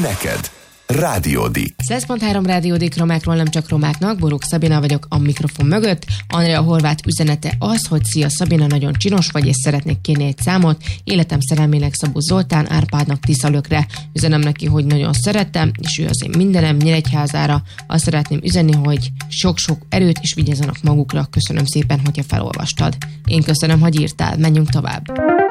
Neked Rádiódik. 100.3 Rádiódik romákról, nem csak romáknak. Borúk Szabina vagyok a mikrofon mögött. Andrea Horváth üzenete az, hogy szia Szabina, nagyon csinos vagy, és szeretnék kérni egy számot. Életem szerelmének Szabó Zoltán, Árpádnak, Tiszalökre. Üzenem neki, hogy nagyon szeretem, és ő az én mindenem, Nyíregyházára. Azt szeretném üzenni, hogy sok-sok erőt, és vigyázzanak magukra. Köszönöm szépen, hogyha felolvastad. Én köszönöm, hogy írtál. Menjünk tovább.